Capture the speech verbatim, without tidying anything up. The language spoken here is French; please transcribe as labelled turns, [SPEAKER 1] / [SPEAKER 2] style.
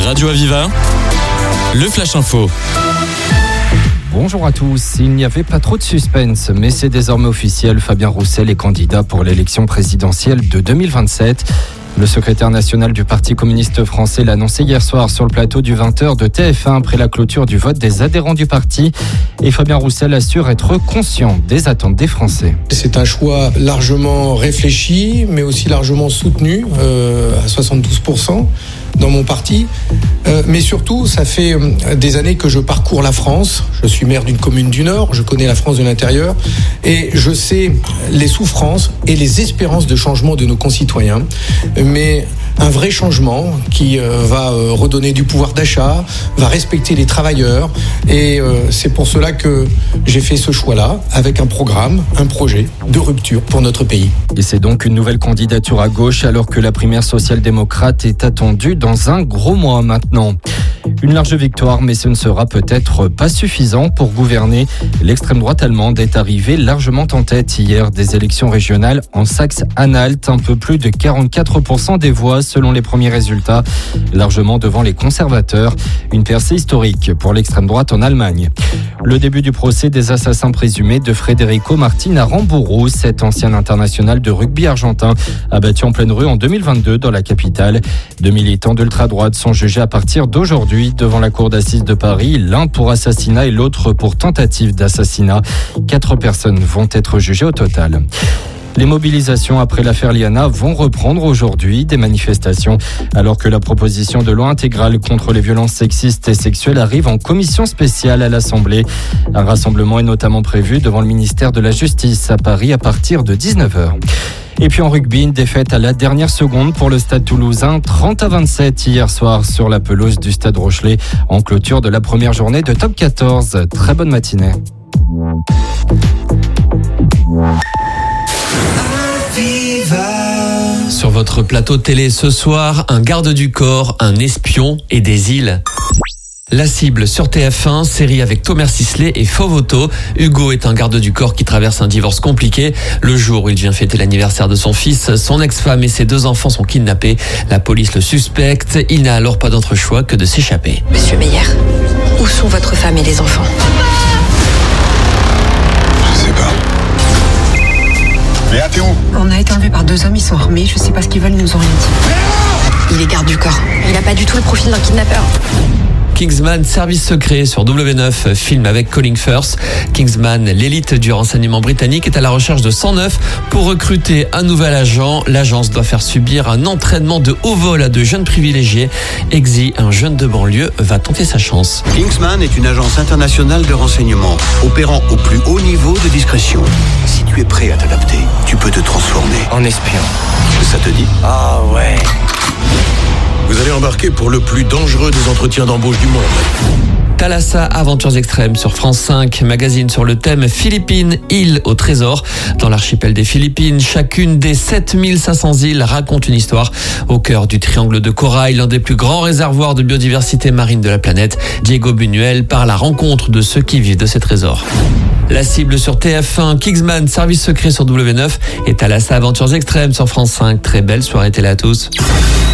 [SPEAKER 1] Radio Aviva, le Flash Info.
[SPEAKER 2] Bonjour à tous. Il n'y avait pas trop de suspense, mais c'est désormais officiel. Fabien Roussel est candidat pour l'élection présidentielle de deux mille vingt-sept. Le secrétaire national du Parti communiste français l'a annoncé hier soir sur le plateau du vingt heures de T F un après la clôture du vote des adhérents du parti. Et Fabien Roussel assure être conscient des attentes des Français.
[SPEAKER 3] C'est un choix largement réfléchi, mais aussi largement soutenu, euh, à soixante-douze pour cent dans mon parti. Euh, mais surtout, ça fait des années que je parcours la France. Je suis maire d'une commune du Nord, je connais la France de l'intérieur et je sais les souffrances et les espérances de changement de nos concitoyens. Mais un vrai changement qui euh, va euh, redonner du pouvoir d'achat, va respecter les travailleurs. Et euh, c'est pour cela que j'ai fait ce choix-là, avec un programme, un projet de rupture pour notre pays.
[SPEAKER 2] Et c'est donc une nouvelle candidature à gauche, alors que la primaire social-démocrate est attendue dans un gros mois maintenant. Une large victoire, mais ce ne sera peut-être pas suffisant pour gouverner. L'extrême droite allemande est arrivée largement en tête hier des élections régionales en Saxe-Anhalt. Un peu plus de quarante-quatre pour cent des voix selon les premiers résultats, largement devant les conservateurs. Une percée historique pour l'extrême droite en Allemagne. Le début du procès des assassins présumés de Federico Martin Aramburu, cet ancien international de rugby argentin, abattu en pleine rue en deux mille vingt-deux dans la capitale. Deux militants d'ultra-droite sont jugés à partir d'aujourd'hui devant la cour d'assises de Paris, l'un pour assassinat et l'autre pour tentative d'assassinat. Quatre personnes vont être jugées au total. Les mobilisations après l'affaire Liana vont reprendre aujourd'hui, des manifestations, alors que la proposition de loi intégrale contre les violences sexistes et sexuelles arrive en commission spéciale à l'Assemblée. Un rassemblement est notamment prévu devant le ministère de la Justice à Paris à partir de dix-neuf heures. Et puis en rugby, une défaite à la dernière seconde pour le Stade Toulousain, trente à vingt-sept hier soir sur la pelouse du Stade Rochelet, en clôture de la première journée de Top quatorze. Très bonne matinée.
[SPEAKER 4] Sur votre plateau télé ce soir, un garde du corps, un espion et des îles. La cible sur T F un, série avec Thomas Sisley et Fovoto. Hugo est un garde du corps qui traverse un divorce compliqué. Le jour où il vient fêter l'anniversaire de son fils, son ex-femme et ses deux enfants sont kidnappés. La police le suspecte. Il n'a alors pas d'autre choix que de s'échapper.
[SPEAKER 5] Monsieur Meyer, où sont votre femme et les enfants ?
[SPEAKER 6] Je sais pas. Léa, t'es où ?
[SPEAKER 5] On a été enlevés par deux hommes, ils sont armés, je sais pas ce qu'ils veulent, ils nous ont rien dit. Il est garde du corps. Il a pas du tout le profil d'un kidnappeur.
[SPEAKER 4] Kingsman, service secret sur W neuf, film avec Colin Firth. Kingsman, l'élite du renseignement britannique, est à la recherche de cent neuf pour recruter un nouvel agent. L'agence doit faire subir un entraînement de haut vol à de jeunes privilégiés. Exy, un jeune de banlieue, va tenter sa chance.
[SPEAKER 7] Kingsman est une agence internationale de renseignement, opérant au plus haut niveau de discrétion. Si tu es prêt à t'adapter, tu peux te transformer
[SPEAKER 8] en espion.
[SPEAKER 7] Ça te dit ?
[SPEAKER 8] Ah ouais.
[SPEAKER 6] Vous allez embarquer pour le plus dangereux des entretiens d'embauche du monde.
[SPEAKER 4] Thalassa, aventures extrêmes sur France cinq, magazine sur le thème Philippines, île au trésor. Dans l'archipel des Philippines, chacune des sept mille cinq cents îles raconte une histoire. Au cœur du triangle de corail, l'un des plus grands réservoirs de biodiversité marine de la planète, Diego Buñuel part à la rencontre de ceux qui vivent de ces trésors. La cible sur T F un, Kingsman, service secret sur W neuf et Thalassa, aventures extrêmes sur France cinq. Très belle soirée télé à tous.